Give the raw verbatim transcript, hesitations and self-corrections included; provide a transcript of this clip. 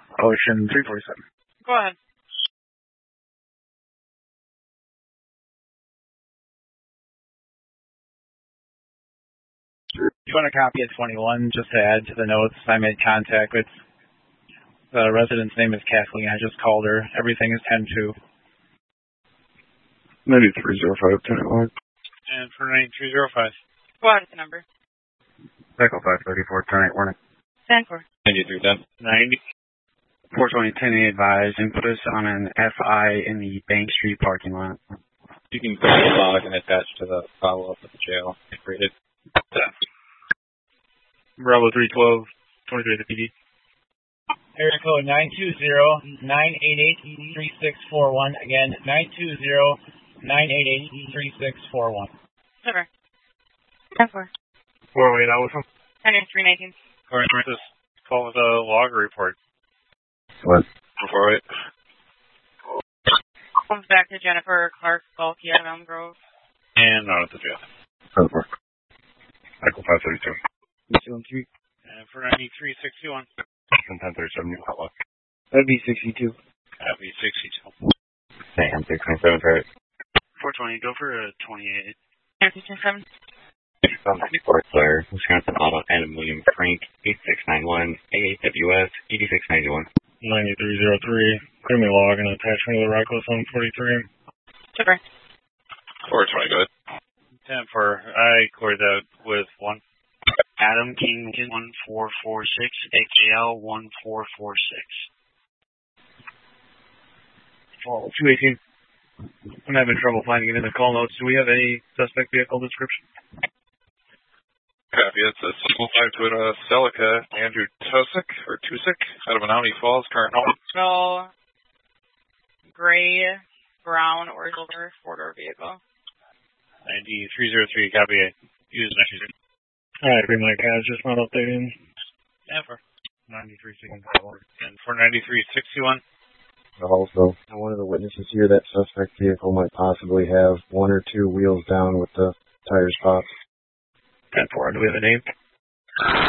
Ocean three forty-seven. Go ahead. You want a copy of twenty-one, just to add to the notes? I made contact with the resident's name is Kathleen. I just called her. Everything is ten two. ninety-three oh five, ten one. And for ninety-three oh five. Go ahead with the number. Echo five thirty-four, ten eight, warning. ten four. ninety-three ten. ninety. four twenty, ten eight advised, and put us on an F I in the Bank Street parking lot. You can go to the log and attach to the follow-up at the jail. Rated. Bravo three twelve, twenty-three at the P D. Area code nine two zero, nine eight eight, three six four one. Again, nine two zero, nine eight eight, three six four one. Number. ten four. Four wait out with him. ninety-three nineteen. Alright, this call with a log report. What? Four eight. Comes back to Jennifer Clark, Balky out of Elm Grove. And not at the jail. ten four. Echo five thirty-two. Three. And for ninety-three sixty-one. ten thirty-seven, new hotlock. That'd be sixty-two. That'd be sixty-two. Sam, six twenty-seven, Parrot. four twenty, go for a twenty-eight. Nancy seven. ninety-four, Claire, Wisconsin Auto, Adam William Frank, eight six nine one, A eight W S, eighty-six ninety-one. ninety-three oh three. Clear me log and attachment to the Rockwell one forty-three. Super. four twenty, good. ten four, I cleared that with one. Adam King, one four four six, A K L one four four six. Oh, two eighteen. I'm having trouble finding it in the call notes. Do we have any suspect vehicle description? Copy. It's a simple five Toyota Celica, Andrew Tusick, or Tusick, out of Menominee Falls, current home. So, gray, brown, or silver four-door vehicle. ninety-three oh three, copy. Use ninety-three. Alright, green light guys, just not updating. And for ninety-three sixty-one. And for ninety-three sixty-one. Also, one of the witnesses here, that suspect vehicle might possibly have one or two wheels down with the tires popped. ten four, do we have a name?